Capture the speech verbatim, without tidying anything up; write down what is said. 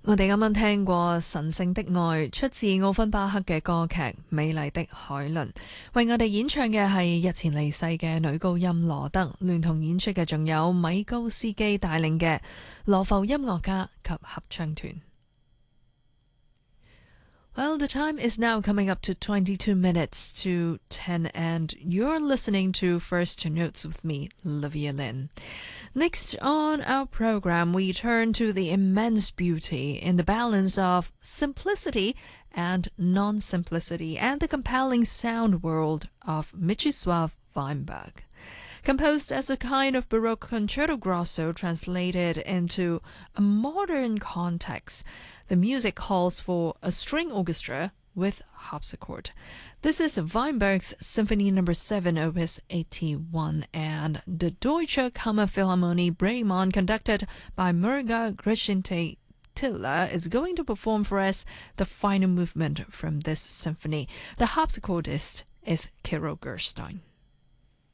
我哋啱啱聽過《神聖的愛》，出自奧芬巴克嘅歌劇《美麗的海倫》，為我哋演唱嘅係日前離世嘅女高音羅德，聯同演出嘅仲有米高斯基帶領嘅羅浮音樂家及合唱團。Well, the time is now coming up to twenty-two minutes to ten, and you're listening to First Notes with me, Livia Lynn. Next on our program, we turn to the immense beauty in the balance of simplicity and non-simplicity and the compelling sound world of Mieczysław Weinberg. Composed as a kind of Baroque concerto grosso translated into a modern context, the music calls for a string orchestra with harpsichord. This is Weinberg's Symphony Number seven, Opus eighty-one, and the Deutsche Kammerphilharmonie Bremen, conducted by Mirga Grzyntay Tilla, is going to perform for us the final movement from this symphony. The harpsichordist is Kirill Gerstein.